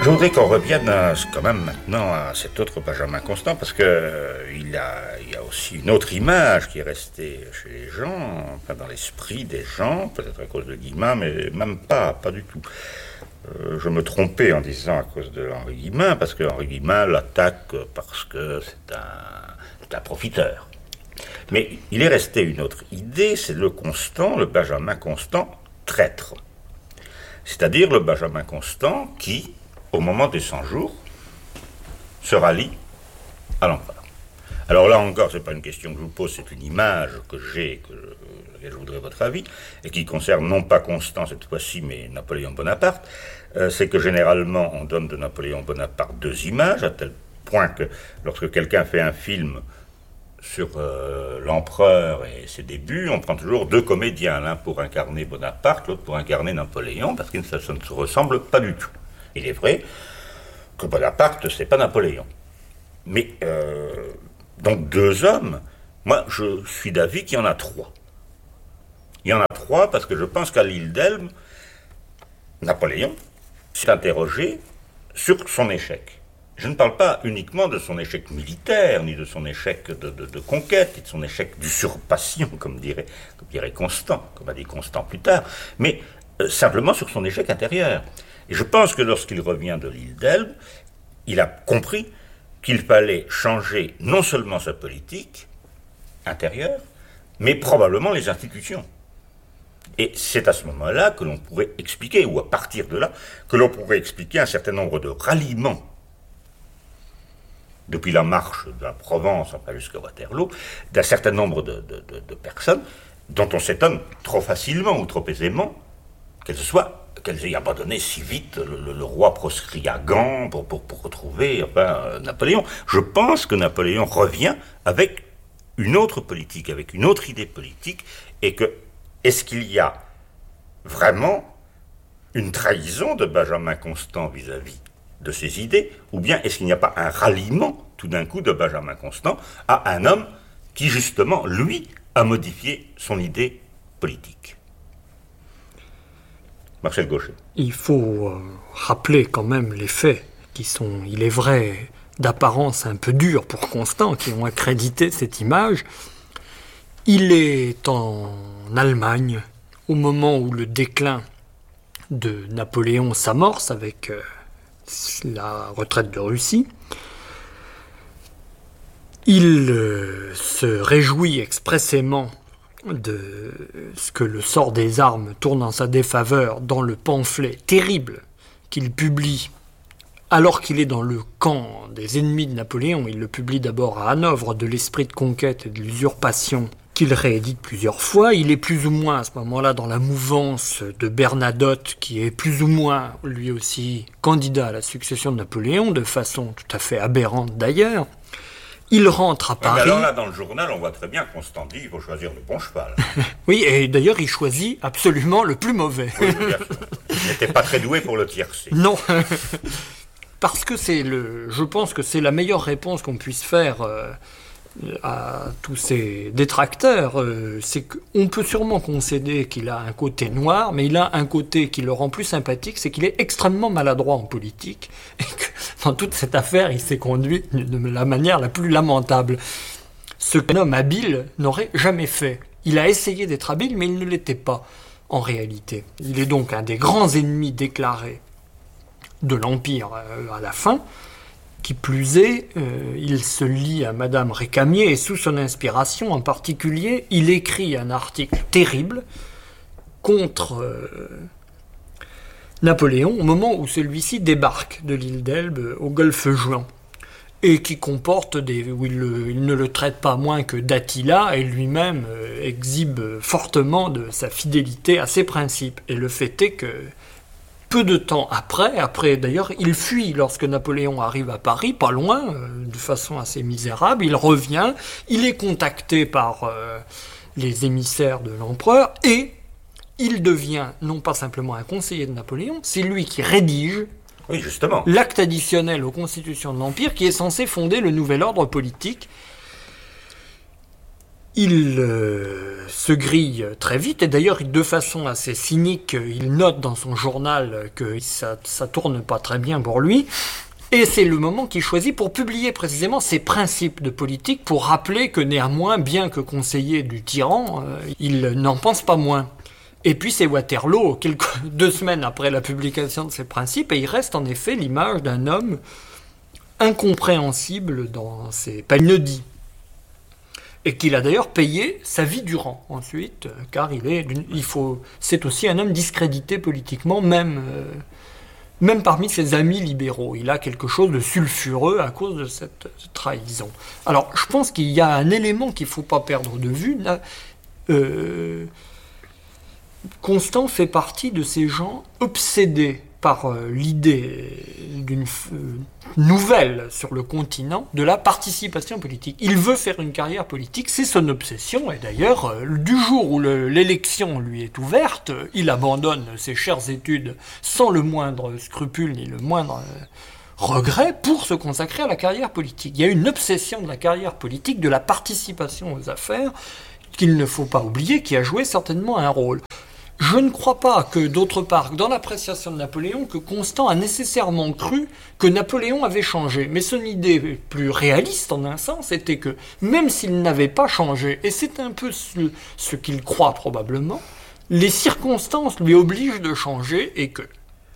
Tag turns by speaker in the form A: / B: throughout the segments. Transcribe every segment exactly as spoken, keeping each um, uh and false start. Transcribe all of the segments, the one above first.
A: Je voudrais qu'on revienne à, quand même maintenant à cet autre Benjamin Constant, parce que euh, il, a, il y a aussi une autre image qui est restée chez les gens, enfin dans l'esprit des gens, peut-être à cause de Guillemin, mais même pas, pas du tout. Euh, je me trompais en disant à cause de Henri Guillemin, parce que Henri Guillemin l'attaque parce que c'est un, c'est un profiteur. Mais il est resté une autre idée, c'est le Constant, le Benjamin Constant traître. C'est-à-dire le Benjamin Constant qui, au moment des cent-jours, se rallie à l'empereur. Alors là encore, ce n'est pas une question que je vous pose, c'est une image que j'ai, que je, je voudrais votre avis, et qui concerne non pas Constant cette fois-ci, mais Napoléon Bonaparte. Euh, c'est que généralement, on donne de Napoléon Bonaparte deux images, à tel point que lorsque quelqu'un fait un film sur euh, l'empereur et ses débuts, on prend toujours deux comédiens, l'un pour incarner Bonaparte, l'autre pour incarner Napoléon, parce que ça, ça ne se ressemble pas du tout. Il est vrai que Bonaparte, c'est pas Napoléon. Mais, euh, donc deux hommes, moi je suis d'avis qu'il y en a trois. Il y en a trois parce que je pense qu'à l'île d'Elbe, Napoléon s'est interrogé sur son échec. Je ne parle pas uniquement de son échec militaire, ni de son échec de, de, de conquête, ni de son échec d'usurpation, comme dirait, comme dirait Constant, comme a dit Constant plus tard, mais euh, simplement sur son échec intérieur. Et je pense que lorsqu'il revient de l'île d'Elbe, il a compris qu'il fallait changer non seulement sa politique intérieure, mais probablement les institutions. Et c'est à ce moment-là que l'on pourrait expliquer, ou à partir de là, que l'on pourrait expliquer un certain nombre de ralliements depuis la marche de la Provence, enfin jusqu'à Waterloo, d'un certain nombre de, de, de, de personnes dont on s'étonne trop facilement ou trop aisément qu'elles soient, qu'elles aient abandonné si vite le, le, le roi proscrit à Gand pour, pour, pour retrouver enfin, euh, Napoléon. Je pense que Napoléon revient avec une autre politique, avec une autre idée politique, et que est-ce qu'il y a vraiment une trahison de Benjamin Constant vis-à-vis de ses idées, ou bien est-ce qu'il n'y a pas un ralliement, tout d'un coup, de Benjamin Constant à un homme qui, justement, lui, a modifié son idée politique. Marcel Gauchet.
B: Il faut euh, rappeler quand même les faits qui sont, il est vrai, d'apparence un peu durs pour Constant, qui ont accrédité cette image. Il est en Allemagne, au moment où le déclin de Napoléon s'amorce avec euh, la retraite de Russie. Il euh, se réjouit expressément de ce que le sort des armes tourne en sa défaveur dans le pamphlet terrible qu'il publie alors qu'il est dans le camp des ennemis de Napoléon. Il le publie d'abord à Hanovre, de l'esprit de conquête et de l'usurpation, qu'il réédite plusieurs fois. Il est plus ou moins à ce moment-là dans la mouvance de Bernadotte, qui est plus ou moins lui aussi candidat à la succession de Napoléon, de façon tout à fait aberrante d'ailleurs. Il rentre à Paris.
A: Ouais, mais alors là, dans le journal, on voit très bien que Constant dit qu'il faut choisir le bon cheval.
B: Oui, et d'ailleurs, il choisit absolument le plus mauvais.
A: Oui, bien sûr. Il n'était pas très doué pour le tiercer.
B: Non. Parce que c'est le, je pense que c'est la meilleure réponse qu'on puisse faire euh, à tous ces détracteurs. Euh, c'est qu'on peut sûrement concéder qu'il a un côté noir, mais il a un côté qui le rend plus sympathique, c'est qu'il est extrêmement maladroit en politique, et que dans toute cette affaire, il s'est conduit de la manière la plus lamentable. Ce qu'un homme habile n'aurait jamais fait. Il a essayé d'être habile, mais il ne l'était pas, en réalité. Il est donc un des grands ennemis déclarés de l'Empire à la fin. Qui plus est, euh, il se lie à Madame Récamier, et sous son inspiration en particulier, il écrit un article terrible contre euh, Napoléon au moment où celui-ci débarque de l'île d'Elbe au golfe Juan, et qui comporte des, où il, le, il ne le traite pas moins que d'Attila, et lui-même euh, exhibe fortement de sa fidélité à ses principes. Et le fait est que peu de temps après, après d'ailleurs, il fuit lorsque Napoléon arrive à Paris, pas loin, euh, de façon assez misérable. Il revient, il est contacté par euh, les émissaires de l'empereur, et il devient non pas simplement un conseiller de Napoléon, c'est lui qui rédige
A: oui, justement.
B: l'acte additionnel aux constitutions de l'Empire qui est censé fonder le nouvel ordre politique. il euh, se grille très vite, et d'ailleurs, de façon assez cynique, il note dans son journal que ça, ça tourne pas très bien pour lui, et c'est le moment qu'il choisit pour publier précisément ses principes de politique, pour rappeler que néanmoins, bien que conseiller du tyran, euh, il n'en pense pas moins. Et puis c'est Waterloo, quelques, deux semaines après la publication de ses principes, et il reste en effet l'image d'un homme incompréhensible dans ses pagnodis. Et qu'il a d'ailleurs payé sa vie durant ensuite, car il est, il faut, c'est aussi un homme discrédité politiquement, même, euh, même parmi ses amis libéraux. Il a quelque chose de sulfureux à cause de cette trahison. Alors, je pense qu'il y a un élément qu'il ne faut pas perdre de vue. Là, euh, Constant fait partie de ces gens obsédés par euh, l'idée d'une euh, nouvelle sur le continent de la participation politique. Il veut faire une carrière politique, c'est son obsession, et d'ailleurs, euh, du jour où le, l'élection lui est ouverte, euh, il abandonne ses chères études sans le moindre scrupule ni le moindre euh, regret pour se consacrer à la carrière politique. Il y a une obsession de la carrière politique, de la participation aux affaires, qu'il ne faut pas oublier, qui a joué certainement un rôle. Je ne crois pas que, d'autre part, dans l'appréciation de Napoléon, que Constant a nécessairement cru que Napoléon avait changé. Mais son idée plus réaliste, en un sens, était que, même s'il n'avait pas changé, et c'est un peu ce, ce qu'il croit probablement, les circonstances lui obligent de changer, et que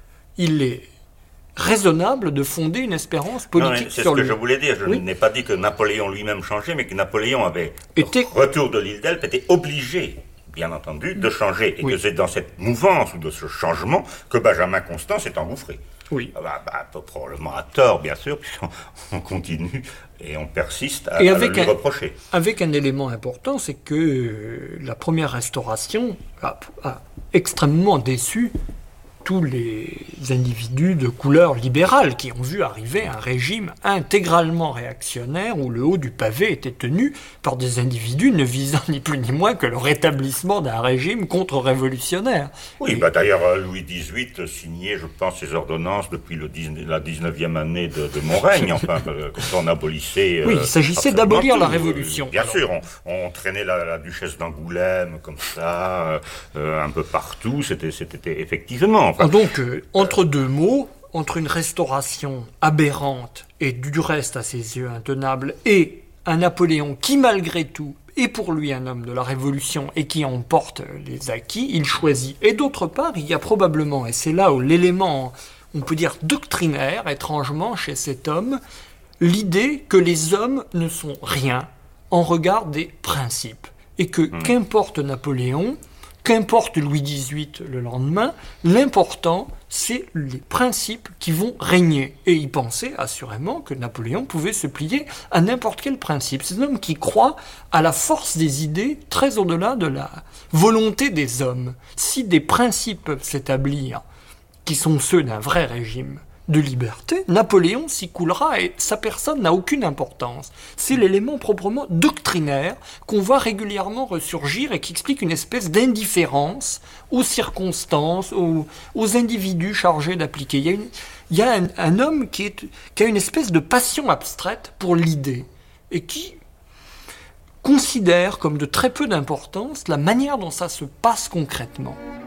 B: il est raisonnable de fonder une espérance politique
A: non, c'est
B: sur
A: ce que
B: lui.
A: je voulais dire. Je
B: oui.
A: n'ai pas dit que Napoléon lui-même changeait, mais que Napoléon avait,
B: était...
A: au retour de l'île d'Elbe, était obligé, bien entendu, de changer. Et oui. que c'est dans cette mouvance ou de ce changement que Benjamin Constant s'est engouffré.
B: Oui.
A: Bah, bah, probablement à tort, bien sûr, puisqu'on on continue et on persiste à,
B: et
A: à
B: avec
A: le lui
B: un,
A: reprocher.
B: Avec un élément important, c'est que euh, la première restauration a, a extrêmement déçu tous les individus de couleur libérale qui ont vu arriver un régime intégralement réactionnaire où le haut du pavé était tenu par des individus ne visant ni plus ni moins que le rétablissement d'un régime contre-révolutionnaire.
A: Oui, bah d'ailleurs Louis dix-huit signait, je pense, ses ordonnances depuis le dix, la dix-neuvième année de, de mon règne, enfin, quand on abolissait...
B: Oui, il s'agissait d'abolir
A: tout,
B: la révolution.
A: Bien
B: alors.
A: sûr, on, on traînait la, la duchesse d'Angoulême comme ça, euh, un peu partout, c'était, c'était effectivement... Enfin,
B: Donc, euh, entre deux mots, entre une restauration aberrante et du reste à ses yeux intenable, et un Napoléon qui, malgré tout, est pour lui un homme de la Révolution et qui emporte les acquis, il choisit. Et d'autre part, il y a probablement, et c'est là où l'élément, on peut dire doctrinaire, étrangement, chez cet homme, l'idée que les hommes ne sont rien en regard des principes. Et que, mmh. qu'importe Napoléon, qu'importe Louis dix-huit le lendemain, l'important, c'est les principes qui vont régner. Et il pensait assurément que Napoléon pouvait se plier à n'importe quel principe. C'est un homme qui croit à la force des idées, très au-delà de la volonté des hommes. Si des principes peuvent s'établir, qui sont ceux d'un vrai régime de liberté, Napoléon s'y coulera et sa personne n'a aucune importance. C'est l'élément proprement doctrinaire qu'on voit régulièrement ressurgir et qui explique une espèce d'indifférence aux circonstances, aux, aux individus chargés d'appliquer. Il y a, une, il y a un, un homme qui, est, qui a une espèce de passion abstraite pour l'idée et qui considère comme de très peu d'importance la manière dont ça se passe concrètement.